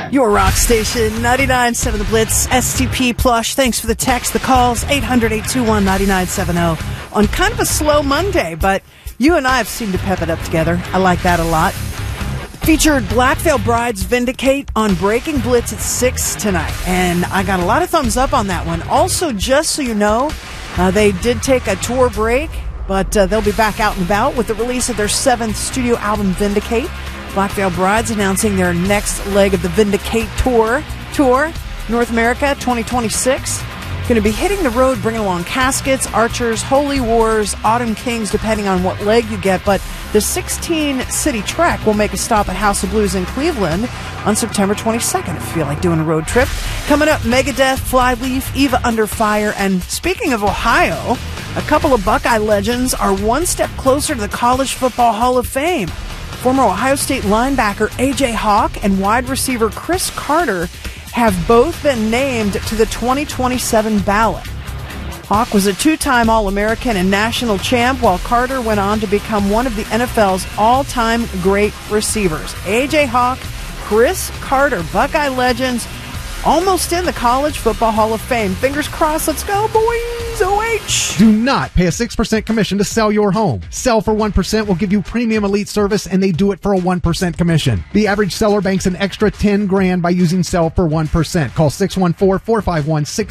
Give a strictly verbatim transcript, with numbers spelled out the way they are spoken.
Your rock station, ninety-nine point seven The Blitz, S T P Plush. Thanks for the text, the calls, eight hundred, eight two one, nine nine seven zero. On kind of a slow Monday, but you and I have seemed to pep it up together. I like that a lot. Featured Black Veil Brides Vindicate on Breaking Blitz at six tonight. And I got a lot of thumbs up on that one. Also, just so you know, uh, they did take a tour break, but uh, they'll be back out and about with the release of their seventh studio album, Vindicate. Black Veil Brides announcing their next leg of the Vindicate Tour, tour North America twenty twenty-six. Going to be hitting the road, bringing along Caskets, Archers, Holy Wars, Autumn Kings, depending on what leg you get. But the sixteen-city trek will make a stop at House of Blues in Cleveland on September twenty-second, if you feel like doing a road trip. Coming up, Megadeth, Flyleaf, Eva Under Fire. And speaking of Ohio, a couple of Buckeye legends are one step closer to the College Football Hall of Fame. Former Ohio State linebacker A J Hawk and wide receiver Chris Carter have both been named to the twenty twenty-seven ballot. Hawk was a two-time All-American and national champ, while Carter went on to become one of the N F L's all-time great receivers. A J Hawk, Chris Carter, Buckeye legends, almost in the College Football Hall of Fame. Fingers crossed. Let's go, boys. O H. Do not pay a six percent commission to sell your home. Sell for one percent will give you premium elite service, and they do it for a one percent commission. The average seller banks an extra ten grand by using sell for one percent. Call six one four, four five one, six